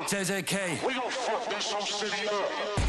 JJK. We gon' fuck this whole city up.